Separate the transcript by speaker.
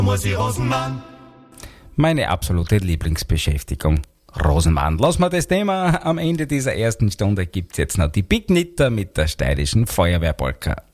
Speaker 1: muss ich Rosenmann.
Speaker 2: Meine absolute Lieblingsbeschäftigung. Rosenmann. Lassen wir das Thema am Ende dieser ersten Stunde. Gibt's jetzt noch die Big Knitter mit der steirischen Feuerwehrpolka.